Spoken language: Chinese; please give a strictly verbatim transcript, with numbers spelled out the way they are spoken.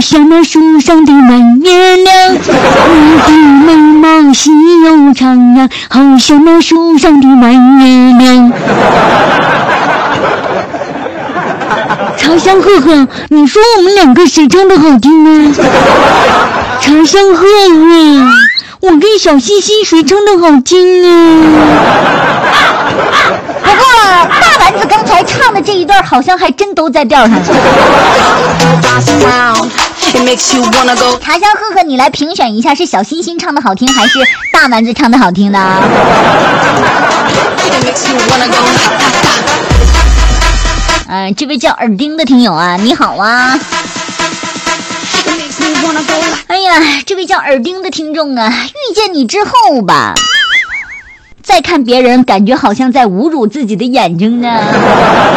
像那树上的满月亮，你的眉毛细又长呀，好像那树上的满月亮。茶香赫赫，你说我们两个谁唱的好听呢？茶香赫赫，我跟小西西谁唱的好听呢？ 不过大丸子刚才唱的这一段好像还真都在调上。茶香赫赫，你来评选一下，是小欣欣唱的好听还是大丸子唱的好听呢？嗯、呃，这位叫耳钉的听友啊，你好啊！哎呀，这位叫耳钉的听众啊，遇见你之后吧，再看别人，感觉好像在侮辱自己的眼睛呢。